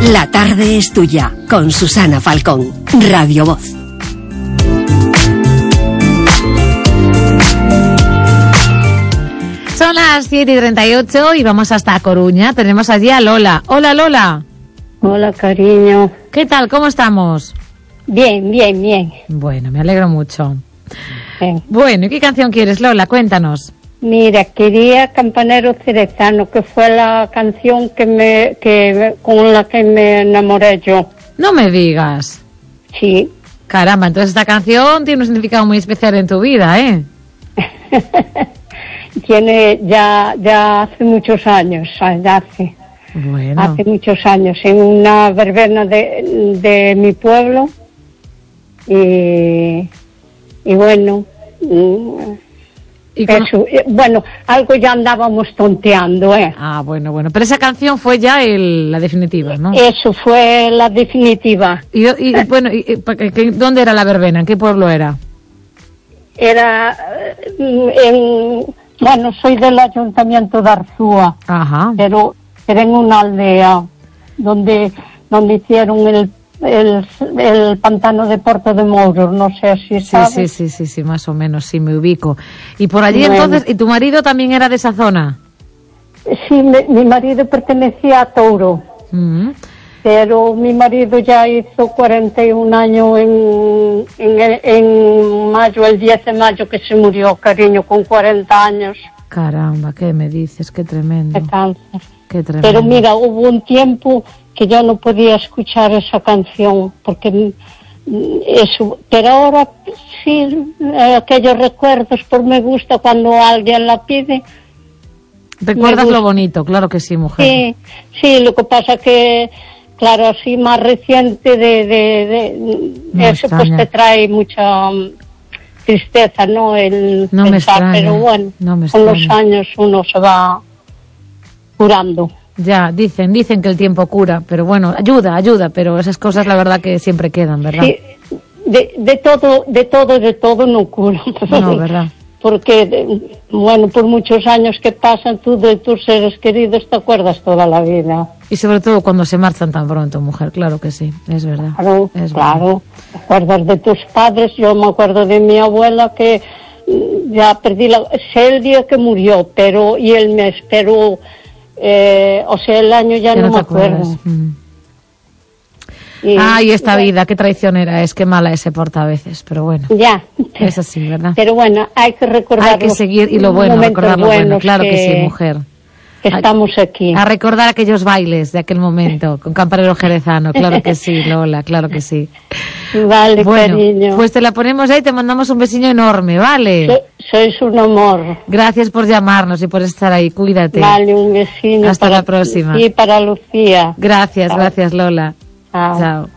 La tarde es tuya, con Susana Falcón, Radio Voz. Son las 7:38 y vamos hasta Coruña. Tenemos allí a Lola. Hola, Lola. Hola, cariño. ¿Qué tal? ¿Cómo estamos? Bien, bien, bien. Bueno, me alegro mucho. Bien. Bueno, ¿y qué canción quieres, Lola? Cuéntanos. Mira, quería Campanero Cerezano, que fue la canción con la que me enamoré yo. No me digas. Sí. Caramba, entonces esta canción tiene un significado muy especial en tu vida, ¿eh? Tiene ya hace muchos años, hace muchos años, en una verbena de mi pueblo, y bueno, bueno, algo ya andábamos tonteando, ¿eh? Ah, bueno, pero esa canción fue ya la definitiva, ¿no? Eso fue la definitiva. Y bueno, ¿dónde era la verbena? ¿En qué pueblo era? Era bueno, soy del Ayuntamiento de Arzúa. Ajá. Pero era en una aldea donde hicieron el pantano de Porto de Mouros, no sé si sabes. Sí, más o menos, sí, me ubico. Y por allí entonces, ¿y tu marido también era de esa zona? Sí, mi marido pertenecía a Touro. Pero mi marido ya hizo 41 años en mayo, el 10 de mayo que se murió, cariño, con 40 años. Caramba, ¿qué me dices? Qué tremendo. De cáncer. Qué tremendo. Pero mira, hubo un tiempo que yo no podía escuchar esa canción, porque eso, pero ahora sí, aquellos recuerdos, me gusta cuando alguien la pide. ¿Recuerdas lo bonito? Claro que sí, mujer. Sí, lo que pasa que, claro, así más reciente de eso, pues te trae mucha tristeza, ¿no? No me extraña, pero bueno, con los años uno se va curando. Ya, dicen que el tiempo cura, pero bueno, ayuda, pero esas cosas la verdad que siempre quedan, ¿verdad? Sí, de todo no cura. No, ¿verdad? Porque, bueno, por muchos años que pasan, tú de tus seres queridos te acuerdas toda la vida. Y sobre todo cuando se marchan tan pronto, mujer, claro que sí, es verdad. Claro, te acuerdas de tus padres. Yo me acuerdo de mi abuela que ya perdí sé el día que murió, y el mes, pero, o sea, el año ya no me acuerdo. Y esta vida, qué traicionera es, qué mala se porta a veces, pero bueno. Ya. Es así, ¿verdad? Pero bueno, hay que recordar. Hay que seguir, y lo bueno, recordar lo bueno, claro que sí, mujer. Que estamos aquí. A recordar aquellos bailes de aquel momento, con Campanero Jerezano, claro que sí, Lola, claro que sí. Vale, bueno, cariño. Pues te la ponemos ahí, te mandamos un besiño enorme, ¿vale? Sois un amor. Gracias por llamarnos y por estar ahí, cuídate. Vale, un besino. Hasta la próxima. Y para Lucía. Gracias Lola. Chao. Chao.